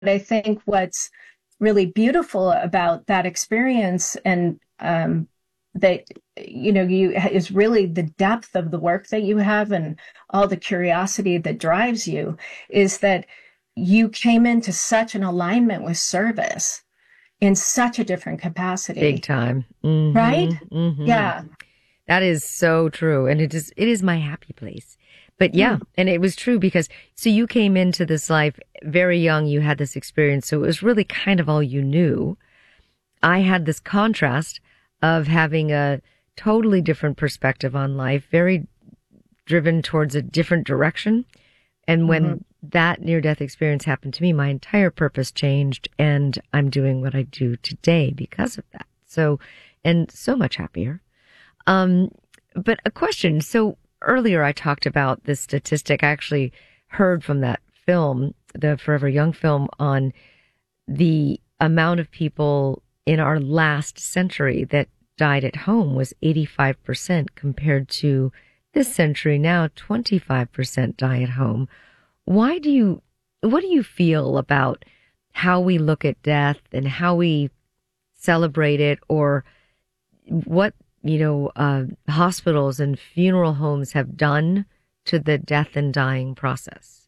I think what's really beautiful about that experience and that you is really the depth of the work that you have and all the curiosity that drives you is that you came into such an alignment with service in such a different Big capacity, time. right? Hmm. Yeah. That is so true. And it is my happy place. But yeah, Mm. and it was true because so you came into this life very young, you had this experience, so it was really kind of all you knew. I had this contrast of having a totally different perspective on life, very driven towards a different direction. And Hmm. when that near death experience happened to me, my entire purpose changed and I'm doing what I do today because of that. So, and so much happier. Um, but a question. So earlier I talked about this statistic. I actually heard from that film, the Forever Young film, on the amount of people in our last century that died at home was 85% compared to this century now 25% die at home. What do you feel about how we look at death and how we celebrate it, or what, hospitals and funeral homes have done to the death and dying process?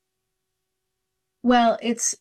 Well,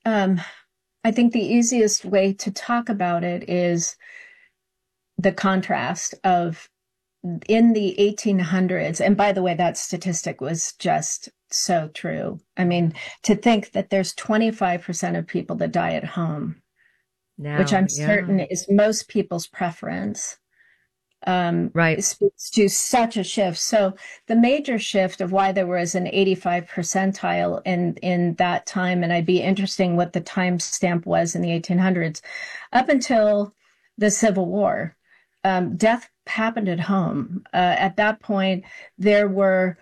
I think the easiest way to talk about it is the contrast of in the 1800s. And by the way, that statistic was just so true. I mean, to think that there's 25% of people that die at home, which Now, I'm yeah, certain is most people's preference, right. it speaks to such a shift. So the major shift of why there was an 85 percentile in that time, and I'd be interesting what the time stamp was in the 1800s, up until the Civil War, death happened at home. At that point, there were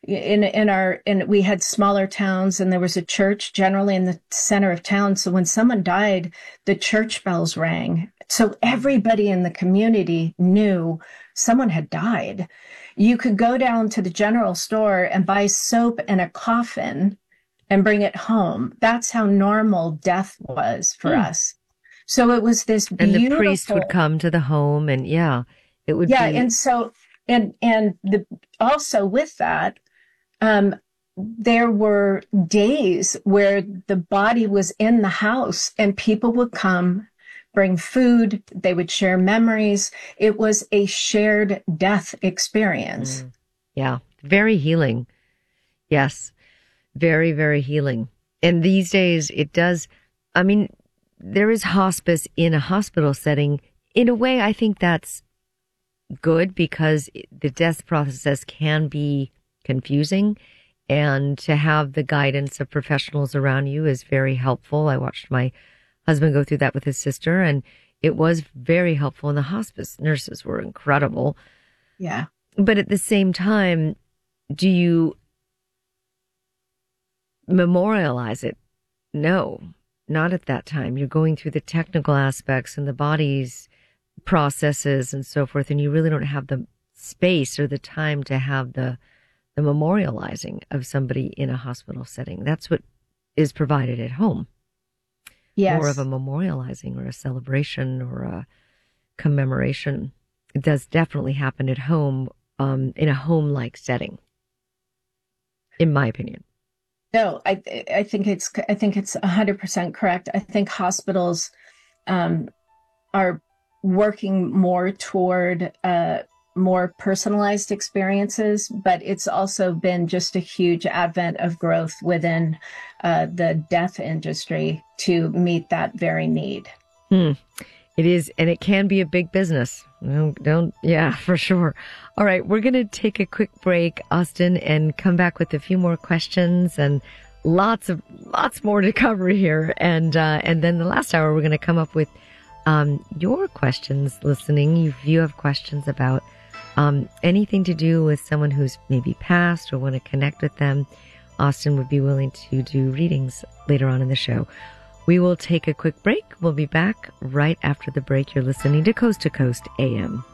we had smaller towns and there was a church generally in the center of town. So when someone died, the church bells rang. So everybody in the community knew someone had died. You could go down to the general store and buy soap and a coffin and bring it home. That's how normal death was for Mm. us. So it was this And the priest would beautiful, come to the home and yeah, it would yeah. be, And so, and the, also with that, um, there were days where the body was in the house and people would come, bring food, they would share memories. It was a shared death experience. mm, yeah, very healing. Yes, very, very healing. And these days it does, I mean, there is hospice in a hospital setting. In a way, I think that's good because the death process can be confusing, and to have the guidance of professionals around you is very helpful. I watched my husband go through that with his sister, and it was very helpful. And the hospice nurses were incredible. Yeah. But at the same time, do you memorialize it? No, not at that time. You're going through the technical aspects and the body's processes and so forth, and you really don't have the space or the time to have the memorializing of somebody in a hospital setting. That's what is provided at home. More of a Yes. memorializing or a celebration or a commemoration. It does definitely happen at home, in a home-like setting, in my opinion. No, I think it's 100% correct. I think hospitals um, are working more toward more personalized experiences, but it's also been just a huge advent of growth within the death industry to meet that very need. Hmm. It is, and it can be a big business. Yeah, for sure. All right, we're going to take a quick break, Austin, and come back with a few more questions and lots more to cover here. And then the last hour, we're going to come up with your questions. Listening, if you have questions about anything to do with someone who's maybe passed or want to connect with them, Austin would be willing to do readings later on in the show. We will take a quick break. We'll be back right after the break. You're listening to Coast AM.